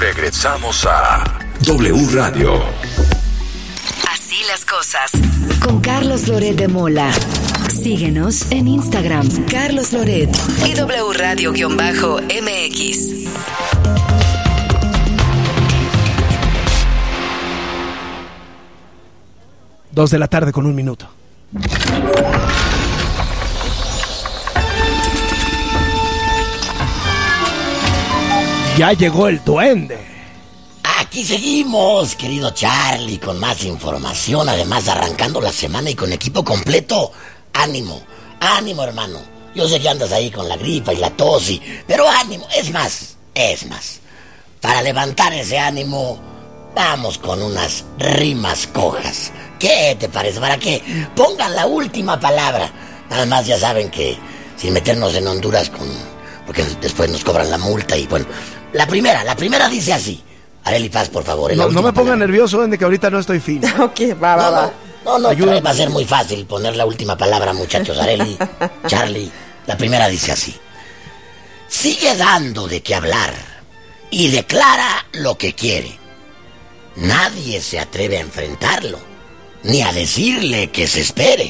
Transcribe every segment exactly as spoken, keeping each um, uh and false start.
Regresamos a W Radio. Así las cosas. Con Carlos Loret de Mola. Síguenos en Instagram, Carlos Loret y W Radio-M X. Dos de la tarde con un minuto. Ya llegó el duende. Aquí seguimos, querido Charlie, con más información, además arrancando la semana y con equipo completo. Ánimo, ánimo, hermano. Yo sé que andas ahí con la gripa y la tos, y... pero ánimo, es más, es más. Para levantar ese ánimo, vamos con unas rimas cojas. ¿Qué te parece? Para que pongan la última palabra. Nada más ya saben que sin meternos en Honduras con... porque después nos cobran la multa y bueno... La primera, la primera dice así. Arely Paz, por favor. No, no me ponga nervioso, de que ahorita no estoy fino. Ok, va, va, no, va. No, no, no va a ser muy fácil poner la última palabra, muchachos. Arely, Charlie, la primera dice así. Sigue dando de qué hablar y declara lo que quiere. Nadie se atreve a enfrentarlo, ni a decirle que se espere.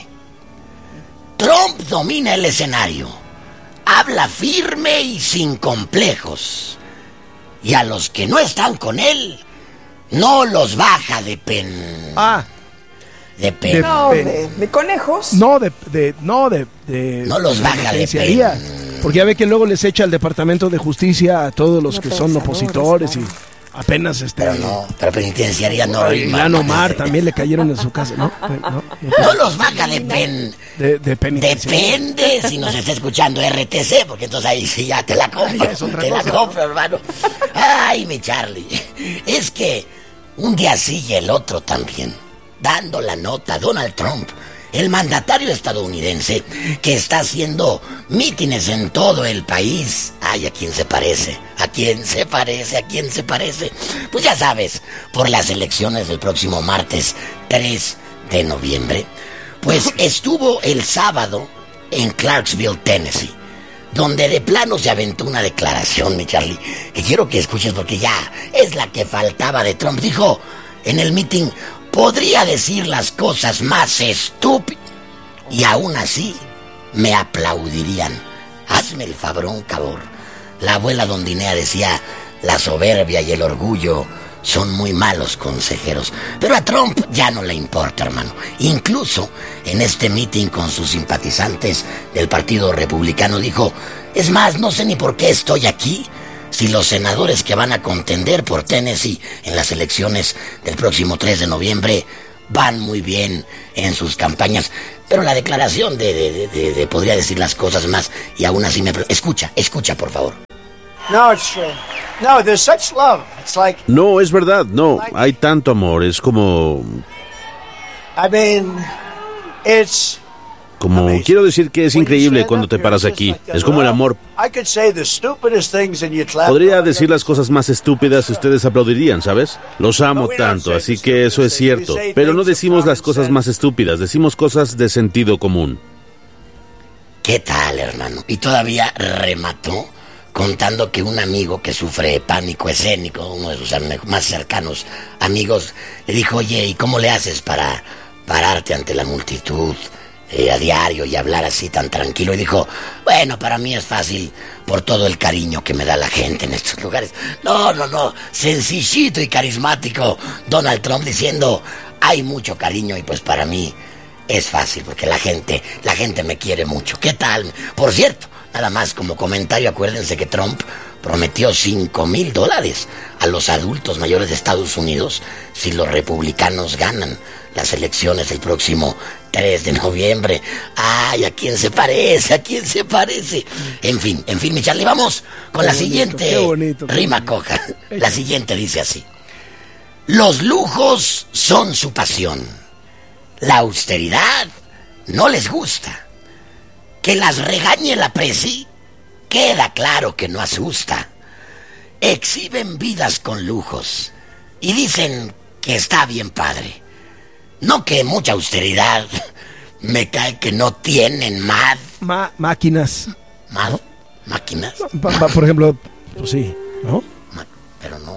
Trump domina el escenario. Habla firme y sin complejos. Y a los que no están con él, no los baja de pen. Ah. De pen. No, de, de conejos. No, de, de, no, de, de... No los baja de pen. Porque ya ve que luego les echa al Departamento de Justicia a todos los no, que son opositores y apenas este... Pero no, pero penitenciaría no rima. Ilán Omar también le cayeron en su casa, ¿no? No, no, no, no los baja de pen. De, de penitenciaría. Depende si nos está escuchando R T C, porque entonces ahí sí ya te la compro. Ay, te cosa. la compro, hermano. Ay, mi Charlie. Es que un día sí y el otro también. Dando la nota, Donald Trump, el mandatario estadounidense que está haciendo mítines en todo el país. Ay, ¿a quién se parece? ¿A quién se parece? ¿A quién se parece? Pues ya sabes, por las elecciones del próximo martes tres de noviembre, pues estuvo el sábado en Clarksville, Tennessee, donde de plano se aventó una declaración, mi Charlie, que quiero que escuches porque ya es la que faltaba de Trump. Dijo en el meeting: podría decir las cosas más estúpidas y aún así me aplaudirían. Hazme el fabrón, cabor. La abuela Dondinea decía: la soberbia y el orgullo son muy malos consejeros. Pero a Trump ya no le importa, hermano. Incluso en este meeting con sus simpatizantes del Partido Republicano dijo: es más, no sé ni por qué estoy aquí, si los senadores que van a contender por Tennessee en las elecciones del próximo tres de noviembre van muy bien en sus campañas. Pero la declaración de, de, de, de podría decir las cosas más y aún así me... Escucha, escucha, por favor. No, it's true. No, there's such love. It's like... No, es verdad, no. Hay tanto amor, es como... I mean, it's... Como quiero decir que es increíble cuando te paras aquí. Es como el amor. Podría decir las cosas más estúpidas y ustedes aplaudirían, ¿sabes? Los amo tanto, así que eso es cierto. Pero no decimos las cosas más estúpidas, decimos cosas de sentido común. ¿Qué tal, hermano? Y todavía remató contando que un amigo que sufre pánico escénico, uno de sus más cercanos amigos, le dijo: oye, ¿y cómo le haces para pararte ante la multitud Eh, a diario y hablar así tan tranquilo? Y dijo: bueno, para mí es fácil por todo el cariño que me da la gente en estos lugares. No, no, no, sencillito y carismático Donald Trump diciendo: hay mucho cariño y pues para mí es fácil porque la gente, la gente me quiere mucho. ¿Qué tal? Por cierto, nada más como comentario, acuérdense que Trump prometió cinco mil dólares a los adultos mayores de Estados Unidos si los republicanos ganan las elecciones el próximo tres de noviembre. Ay, ¿a quién se parece? ¿A quién se parece? En fin, en fin, mi Charlie, vamos con la siguiente rima coja. La siguiente dice así: los lujos son su pasión, la austeridad no les gusta, que las regañe la presi, queda claro que no asusta. Exhiben vidas con lujos y dicen que está bien padre. No que mucha austeridad, me cae que no tienen más... Ma- máquinas. ¿Más? ¿Máquinas? Pa- pa- por ejemplo, pues sí, ¿no? Ma- pero no...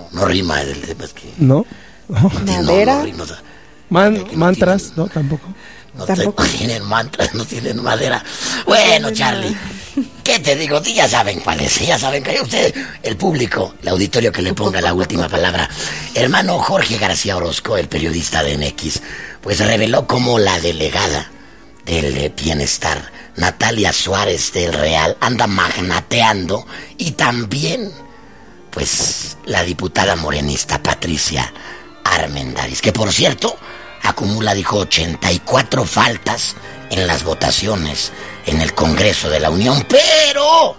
no rima. El, el, es que, ¿No? No. ¿Madera? No, no rima, o sea, Man, que no mantras, tienen, no, tampoco. No, Tampoco. te, no tienen mantras, no tienen madera. Bueno, Charlie, ¿qué te digo? Ya saben cuál es, ya saben que usted, el público, el auditorio que le ponga la última palabra. Hermano Jorge García Orozco, el periodista de N X, pues reveló cómo la delegada del bienestar, Natalia Suárez del Real, anda magnateando, y también, pues, la diputada morenista Patricia Armendáriz, que por cierto acumula, dijo, ochenta y cuatro faltas en las votaciones en el Congreso de la Unión, pero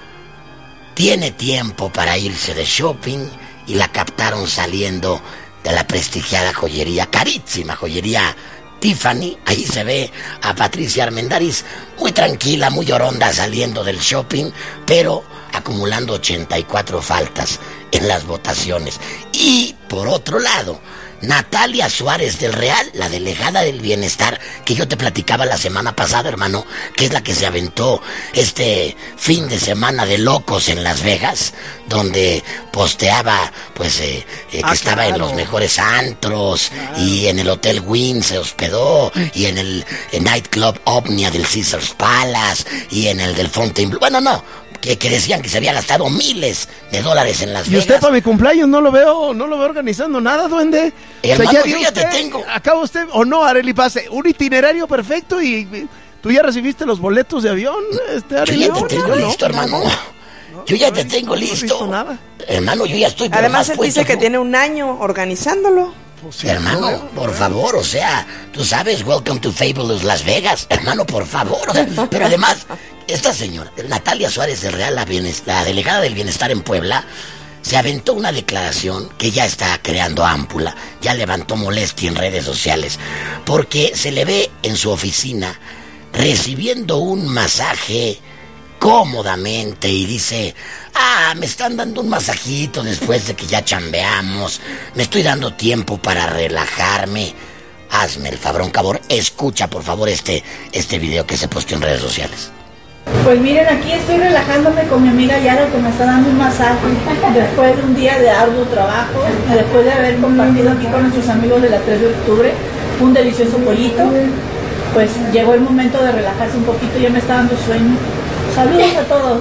tiene tiempo para irse de shopping, y la captaron saliendo de la prestigiada joyería, carísima joyería Tiffany. Ahí se ve a Patricia Armendáriz muy tranquila, muy oronda, saliendo del shopping, pero acumulando ochenta y cuatro faltas en las votaciones. Y por otro lado, Natalia Suárez del Real, la delegada del bienestar, que yo te platicaba la semana pasada, hermano, que es la que se aventó este fin de semana de locos en Las Vegas, donde posteaba, pues, eh, eh, que ah, estaba claro. en los mejores antros, claro. y en el Hotel Wynn se hospedó, y en el, el Nightclub Omnia del Caesars Palace, y en el del Fontainebleau. Bueno, no, que, que decían que se había gastado miles de dólares en Las Vegas. ¿Y usted para mi cumpleaños no lo veo, no lo veo organizando nada, duende? Hermano, o sea, ya yo ya usted, te tengo. Acaba usted, o no, Arely Pase, un itinerario perfecto, y tú ya recibiste los boletos de avión, este, Arely. Yo ya te tengo no, listo, no, hermano. No, yo ya no, te tengo listo. No nada. Hermano, yo ya estoy por Además, él dice que tú. tiene un año organizándolo. Pues sí, hermano, no, por no. favor, o sea, tú sabes, welcome to Fabulous Las Vegas, hermano, por favor, o sea, pero además, esta señora, Natalia Suárez del Real, la, la delegada del bienestar en Puebla, se aventó una declaración que ya está creando ámpula, ya levantó molestia en redes sociales, porque se le ve en su oficina recibiendo un masaje cómodamente, y dice, ah, me están dando un masajito después de que ya chambeamos, me estoy dando tiempo para relajarme. Hazme el fabrón, cabrón, escucha por favor este, este video que se posteó en redes sociales. Pues miren, aquí estoy relajándome con mi amiga Yara, que me está dando un masaje después de un día de arduo trabajo, después de haber compartido aquí con nuestros amigos de la tres de octubre un delicioso pollito. Pues llegó el momento de relajarse un poquito, ya me está dando sueño. Saludos a todos.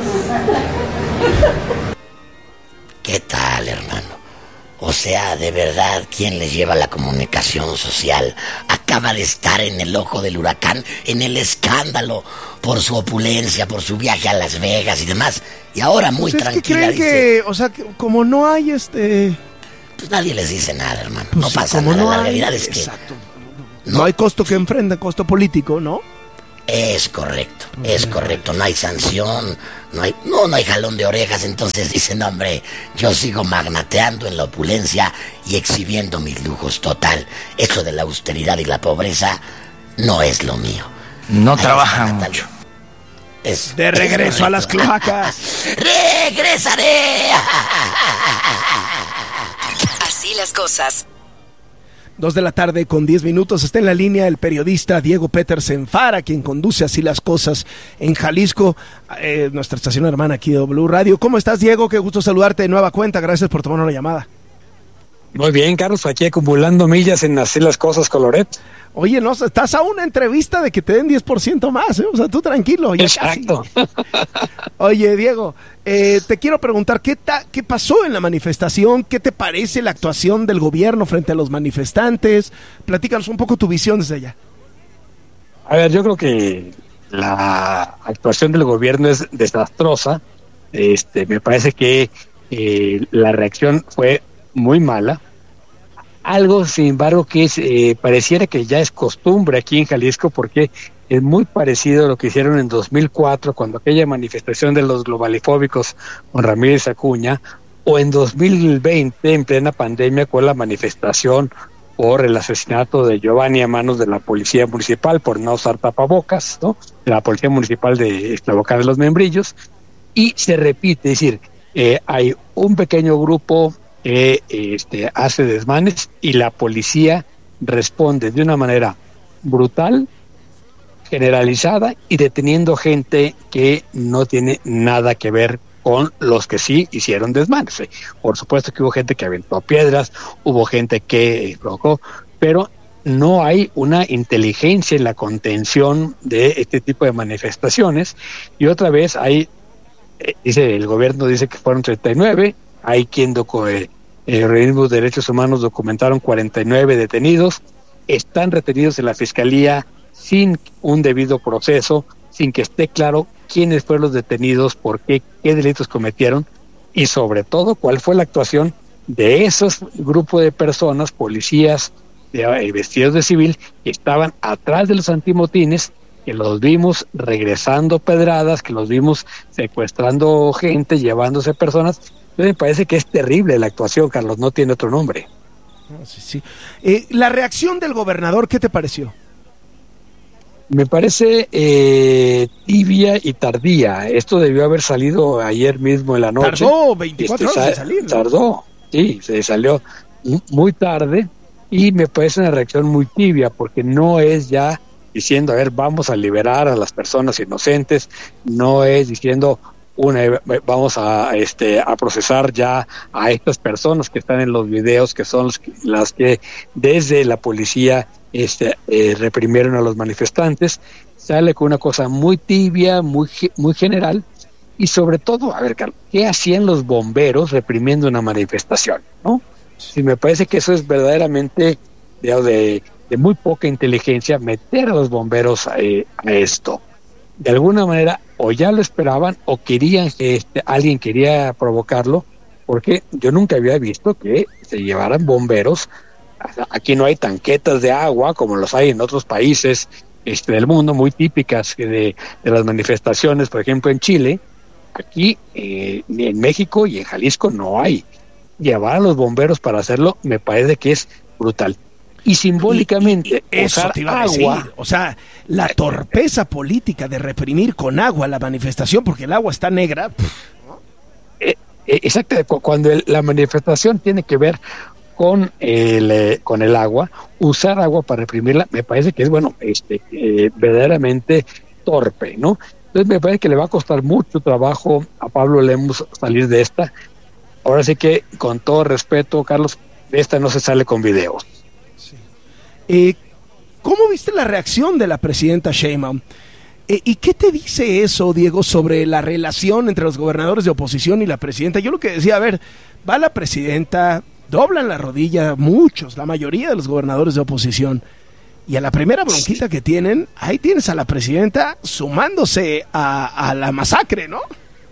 ¿Qué tal, hermano? O sea, de verdad, ¿quién les lleva la comunicación social? Acaba de estar en el ojo del huracán, en el escándalo por su opulencia, por su viaje a Las Vegas y demás. Y ahora muy pues tranquila es que creen dice... que, o sea, que como no hay este... Pues nadie les dice nada, hermano. Pues no sí, pasa nada, no la hay... realidad es que... Exacto. No, no hay costo que enfrente, costo político, ¿no? Es correcto, es correcto, no hay sanción, no hay, no, no hay jalón de orejas, entonces dicen, hombre, yo sigo magnateando en la opulencia y exhibiendo mis lujos, total, eso de la austeridad y la pobreza no es lo mío. No trabajan mucho. Es, de regreso es a las cloacas. ¡Regresaré! Así las cosas. Dos de la tarde con diez minutos, está en la línea el periodista Diego Petersen Fara, quien conduce Así las Cosas en Jalisco, eh, nuestra estación hermana aquí de W Radio. ¿Cómo estás, Diego? Qué gusto saludarte de nueva cuenta, gracias por tomar una llamada. Muy bien, Carlos, aquí acumulando millas en Así las Cosas con Loret. Oye, no, estás a una entrevista de que te den diez por ciento más, ¿eh? O sea, tú tranquilo. Ya Exacto. Casi. Oye, Diego, eh, te quiero preguntar, ¿qué, ta, ¿qué pasó en la manifestación? ¿Qué te parece la actuación del gobierno frente a los manifestantes? Platícanos un poco tu visión desde allá. A ver, yo creo que la actuación del gobierno es desastrosa. Este, me parece que eh, la reacción fue muy mala. Algo, sin embargo, que es, eh, pareciera que ya es costumbre aquí en Jalisco, porque es muy parecido a lo que hicieron en dos mil cuatro, cuando aquella manifestación de los globalifóbicos con Ramírez Acuña, o en dos mil veinte, en plena pandemia, con la manifestación por el asesinato de Giovanni a manos de la policía municipal por no usar tapabocas, ¿no? De la policía municipal de Esclavocán de los Membrillos, y se repite, es decir, eh, hay un pequeño grupo que este, hace desmanes y la policía responde de una manera brutal, generalizada y deteniendo gente que no tiene nada que ver con los que sí hicieron desmanes. Por supuesto que hubo gente que aventó piedras, hubo gente que provocó, pero no hay una inteligencia en la contención de este tipo de manifestaciones. Y otra vez hay, eh, dice el gobierno dice que fueron treinta y nueve, hay quien docu- eh, el organismo de derechos humanos documentaron cuarenta y nueve detenidos, están retenidos en la fiscalía sin un debido proceso, sin que esté claro quiénes fueron los detenidos, por qué, qué delitos cometieron y sobre todo cuál fue la actuación de esos grupos de personas, policías de, eh, vestidos de civil, que estaban atrás de los antimotines, que los vimos regresando pedradas, que los vimos secuestrando gente, llevándose personas. Entonces me parece que es terrible la actuación, Carlos, no tiene otro nombre. Sí, sí. Eh, la reacción del gobernador, ¿qué te pareció? Me parece eh, tibia y tardía. Esto debió haber salido ayer mismo en la noche. Tardó veinticuatro este, horas de salir, ¿no? Tardó, sí, se salió muy tarde y me parece una reacción muy tibia porque no es ya diciendo, a ver, vamos a liberar a las personas inocentes, no es diciendo, una vamos a este a procesar ya a estas personas que están en los videos, que son los, las que desde la policía este eh, reprimieron a los manifestantes. Sale con una cosa muy tibia, muy muy general y sobre todo, a ver, Carlos, ¿qué hacían los bomberos reprimiendo una manifestación, no? Sí, me parece que eso es verdaderamente de, de, de muy poca inteligencia meter a los bomberos a, a esto. De alguna manera o ya lo esperaban o querían que este, alguien quería provocarlo, porque yo nunca había visto que se llevaran bomberos. Aquí no hay tanquetas de agua como los hay en otros países este, del mundo, muy típicas de, de las manifestaciones, por ejemplo en Chile. Aquí eh, en México y en Jalisco no hay. Llevar a los bomberos para hacerlo me parece que es brutal. Y simbólicamente y, y, y eso usar te iba a agua, decir, o sea, la torpeza política de reprimir con agua la manifestación porque el agua está negra. Eh, eh, exacto, cuando el, la manifestación tiene que ver con el eh, con el agua, usar agua para reprimirla me parece que es bueno, este eh, verdaderamente torpe, ¿no? Entonces me parece que le va a costar mucho trabajo a Pablo Lemus salir de esta. Ahora sí que, con todo respeto, Carlos, de esta no se sale con videos. Eh, ¿Cómo viste la reacción de la presidenta Sheinbaum? Eh, ¿Y qué te dice eso, Diego, sobre la relación entre los gobernadores de oposición y la presidenta? Yo lo que decía, a ver, va la presidenta, doblan la rodilla muchos, la mayoría de los gobernadores de oposición, y a la primera bronquita que tienen, ahí tienes a la presidenta sumándose a, a la masacre, ¿no?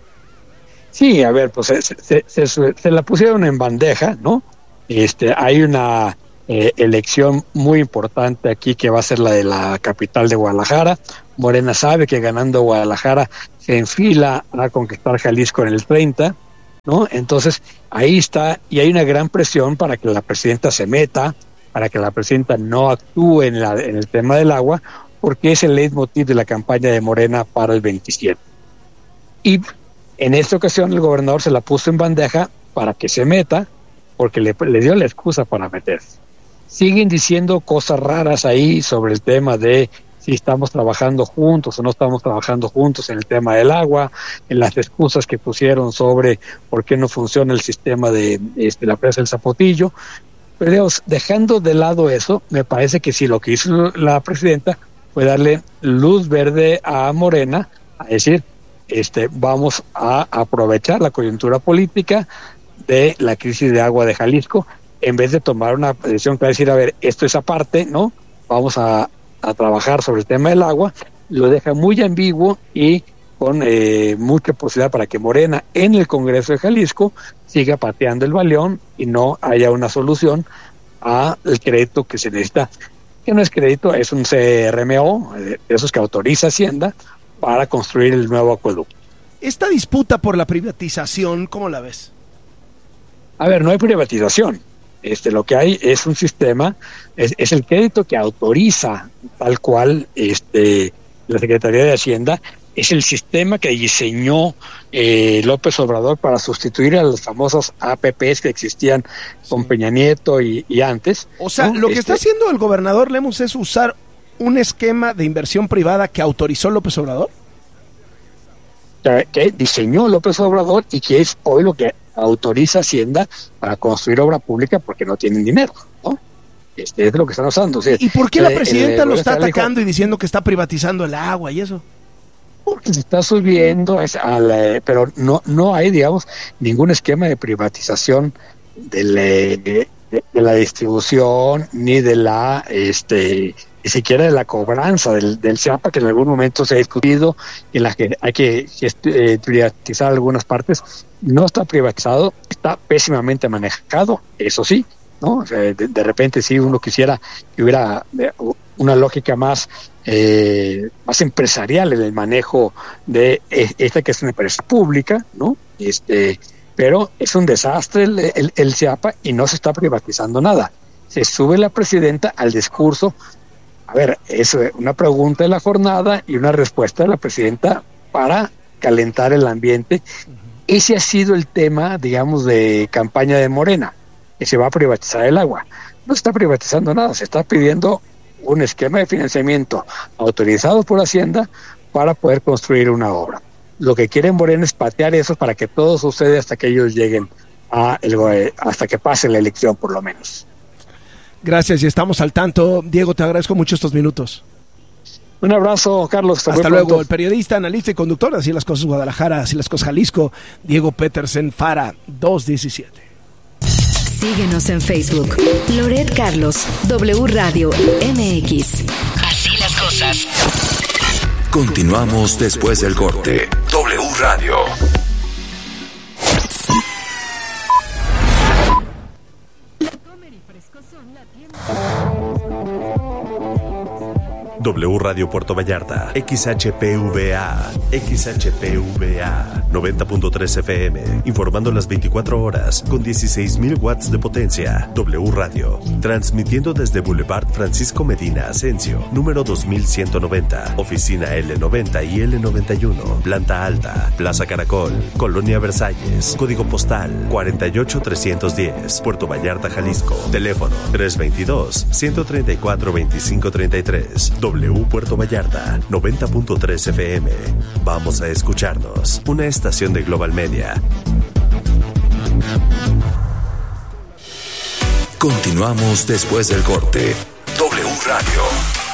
Sí, a ver, pues se, se, se, se la pusieron en bandeja, ¿no? Este, hay una eh, elección muy importante aquí que va a ser la de la capital de Guadalajara. Morena sabe que ganando Guadalajara se enfila a conquistar Jalisco en el treinta, ¿no? Entonces ahí está, y hay una gran presión para que la presidenta se meta, para que la presidenta no actúe en, la, en el tema del agua, porque es el leitmotiv de la campaña de Morena para el veintisiete. Y en esta ocasión el gobernador se la puso en bandeja para que se meta, porque le, le dio la excusa para meterse. Siguen diciendo cosas raras ahí sobre el tema de si estamos trabajando juntos o no estamos trabajando juntos en el tema del agua, en las excusas que pusieron sobre por qué no funciona el sistema de este, la presa del Zapotillo. Pero digamos, dejando de lado eso, me parece que si lo que hizo la presidenta fue darle luz verde a Morena, a decir, este, vamos a aprovechar la coyuntura política de la crisis de agua de Jalisco, en vez de tomar una decisión que va a decir, a ver, esto es aparte, ¿no? Vamos a, a trabajar sobre el tema del agua, lo deja muy ambiguo y con eh, mucha posibilidad para que Morena en el Congreso de Jalisco siga pateando el balón y no haya una solución al crédito que se necesita, que no es crédito, es un C R M O, de esos que autoriza Hacienda para construir el nuevo acueducto. Esta disputa por la privatización, ¿cómo la ves? A ver, no hay privatización. Este, lo que hay es un sistema, es, es el crédito que autoriza tal cual este, la Secretaría de Hacienda, es el sistema que diseñó eh, López Obrador para sustituir a los famosos A P Pes que existían con sí. Peña Nieto y, y antes. O sea, ¿no? lo que este... está haciendo el gobernador Lemus es usar un esquema de inversión privada que autorizó López Obrador. que, que diseñó López Obrador y que es hoy lo que autoriza Hacienda para construir obra pública porque no tienen dinero, ¿no? Este es lo que están usando. O sea, ¿y por qué la eh, presidenta eh, lo está dijo, atacando y diciendo que está privatizando el agua y eso? Porque se está subiendo, es a la, pero no no hay, digamos, ningún esquema de privatización de la, de, de la distribución ni de la, este, ni siquiera de la cobranza del, del C I A P A, que en algún momento se ha discutido, en la que hay que eh, privatizar algunas partes. No está privatizado, está pésimamente manejado, eso sí, ¿no? O sea, de, de repente si uno quisiera que hubiera una lógica más eh, más empresarial en el manejo de esta que es una empresa pública, ¿no? Este, pero es un desastre el, el, el C I A P A y no se está privatizando nada. Se sube la presidenta al discurso. A ver, es una pregunta de la jornada y una respuesta de la presidenta para calentar el ambiente. Ese ha sido el tema, digamos, de campaña de Morena, que se va a privatizar el agua. No se está privatizando nada, se está pidiendo un esquema de financiamiento autorizado por Hacienda para poder construir una obra. Lo que quieren Morena es patear eso para que todo suceda hasta que ellos lleguen a el, hasta que pase la elección, por lo menos. Gracias, y estamos al tanto. Diego, te agradezco mucho estos minutos. Un abrazo, Carlos. Hasta, hasta luego. El periodista, analista y conductor de Así las Cosas Guadalajara, Así las Cosas Jalisco, Diego Petersen Fara, dos diecisiete. Síguenos en Facebook, Loret Carlos, W Radio M X. Así las cosas. Continuamos después del corte. W Radio. W Radio Puerto Vallarta, X H P V A, X H P V A, noventa punto tres F M, informando las veinticuatro horas, con dieciséis mil watts de potencia. W Radio, transmitiendo desde Boulevard Francisco Medina Asensio, número dos mil ciento noventa, oficina L noventa y L noventa y uno, planta alta, Plaza Caracol, Colonia Versalles, código postal cuarenta y ocho trescientos diez, Puerto Vallarta, Jalisco, teléfono tres veintidós, ciento treinta y cuatro, veinticinco treinta y tres. W Puerto Vallarta, noventa punto tres F M. Vamos a escucharnos. Una estación de Global Media. Continuamos después del corte. W Radio.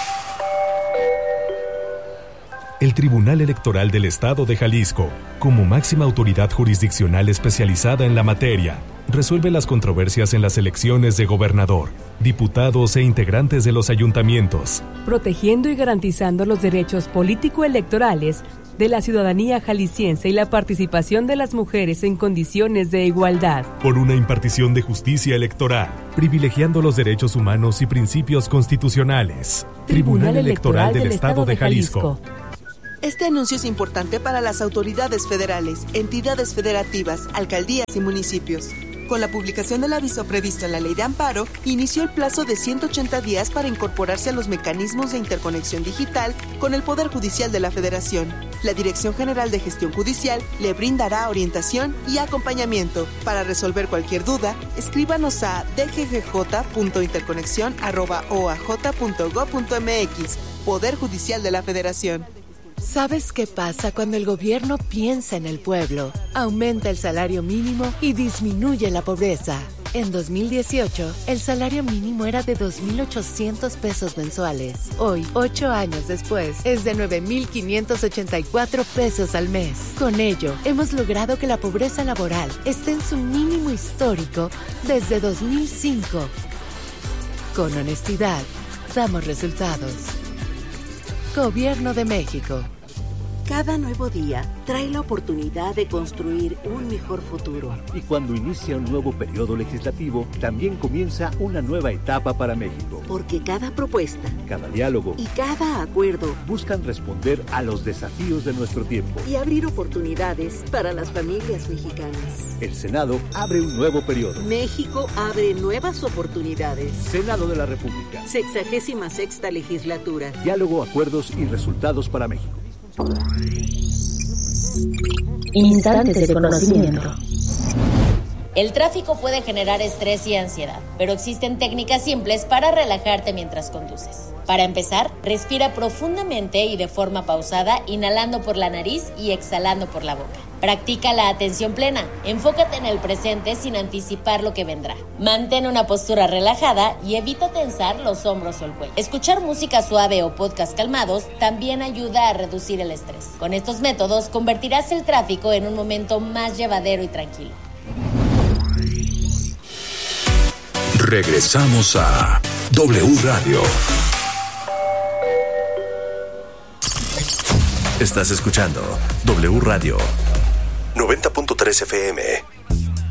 El Tribunal Electoral del Estado de Jalisco, como máxima autoridad jurisdiccional especializada en la materia, resuelve las controversias en las elecciones de gobernador, diputados e integrantes de los ayuntamientos, protegiendo y garantizando los derechos político-electorales de la ciudadanía jalisciense y la participación de las mujeres en condiciones de igualdad. Por una impartición de justicia electoral, privilegiando los derechos humanos y principios constitucionales. Tribunal, Tribunal Electoral, Electoral del, del Estado de Jalisco. Jalisco. Este anuncio es importante para las autoridades federales, entidades federativas, alcaldías y municipios. Con la publicación del aviso previsto en la Ley de Amparo, inició el plazo de ciento ochenta días para incorporarse a los mecanismos de interconexión digital con el Poder Judicial de la Federación. La Dirección General de Gestión Judicial le brindará orientación y acompañamiento. Para resolver cualquier duda, escríbanos a d g g j punto interconexión arroba o a j punto gob punto m x, Poder Judicial de la Federación. ¿Sabes qué pasa cuando el gobierno piensa en el pueblo? Aumenta el salario mínimo y disminuye la pobreza. En dos mil dieciocho, el salario mínimo era de dos mil ochocientos pesos mensuales. Hoy, ocho años después, es de nueve mil quinientos ochenta y cuatro pesos al mes. Con ello, hemos logrado que la pobreza laboral esté en su mínimo histórico desde dos mil cinco. Con honestidad, damos resultados. Gobierno de México. Cada nuevo día trae la oportunidad de construir un mejor futuro. Y cuando inicia un nuevo periodo legislativo, también comienza una nueva etapa para México. Porque cada propuesta, cada diálogo y cada acuerdo buscan responder a los desafíos de nuestro tiempo y abrir oportunidades para las familias mexicanas. El Senado abre un nuevo periodo. México abre nuevas oportunidades. Senado de la República. Sexagésima sexta legislatura. Diálogo, acuerdos y resultados para México. Instantes de conocimiento. El tráfico puede generar estrés y ansiedad, pero existen técnicas simples para relajarte mientras conduces. Para empezar, respira profundamente y de forma pausada, inhalando por la nariz y exhalando por la boca. Practica la atención plena. Enfócate en el presente sin anticipar lo que vendrá. Mantén una postura relajada y evita tensar los hombros o el cuello. Escuchar música suave o podcast calmados también ayuda a reducir el estrés. Con estos métodos convertirás el tráfico en un momento más llevadero y tranquilo. Regresamos a W Radio. Estás escuchando W Radio noventa punto tres F M.